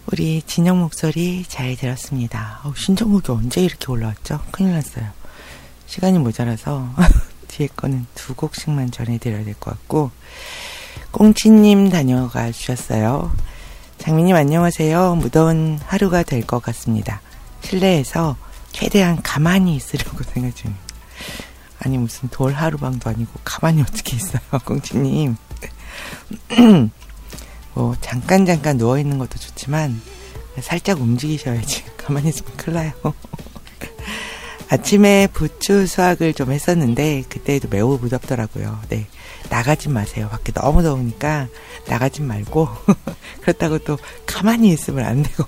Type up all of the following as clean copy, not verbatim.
우리 진영 목소리 잘 들었습니다. 신청곡이 언제 이렇게 올라왔죠? 큰일 났어요. 시간이 모자라서 뒤에 거는 2곡씩만 전해드려야 될 것 같고, 꽁치님 다녀가 주셨어요. 장미님 안녕하세요. 무더운 하루가 될 것 같습니다. 실내에서 최대한 가만히 있으려고 생각 중입니다. 아니 무슨 돌 하루방도 아니고 가만히 어떻게 있어요, 꽁치님. 뭐 잠깐 누워있는 것도 좋지만 살짝 움직이셔야지. 가만히 있으면 큰일 나요. 아침에 부추 수확을 좀 했었는데 그때도 매우 무덥더라고요. 네, 나가진 마세요. 밖에 너무 더우니까 나가진 말고 그렇다고 또 가만히 있으면 안 되고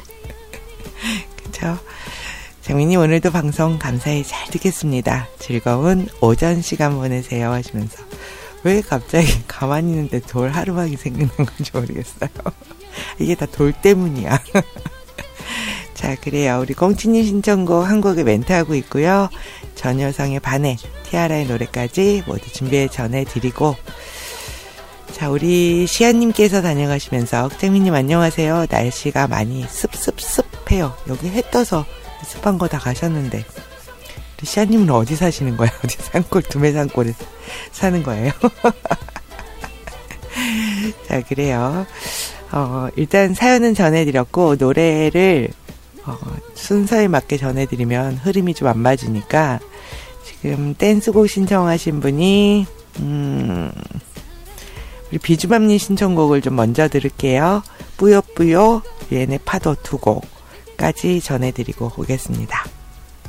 그쵸? 장미님 오늘도 방송 감사히 잘 듣겠습니다. 즐거운 오전 시간 보내세요 하시면서, 왜 갑자기 가만히 있는데 돌 하루방이 생기는 건지 모르겠어요. 이게 다 돌 때문이야. 자, 그래요. 우리 꽁치님 신청곡 한 곡에 멘트하고 있고요. 전효성의 반해, 티아라의 노래까지 모두 준비해 전해드리고, 자, 우리 시아님께서 다녀가시면서, 장미님 안녕하세요. 날씨가 많이 습해요. 여기 해 떠서 습한 거 다 가셨는데, 우리 시아님은 어디 사시는 거예요? 어디 산골, 두메산골에 사는 거예요? 자, 그래요. 일단 사연은 전해드렸고, 노래를 순서에 맞게 전해드리면 흐름이 좀 안 맞으니까, 지금 댄스곡 신청하신 분이 우리 비주맘님 신청곡을 좀 먼저 들을게요. 뿌요뿌요 얘네 파도 2곡까지 전해드리고 오겠습니다.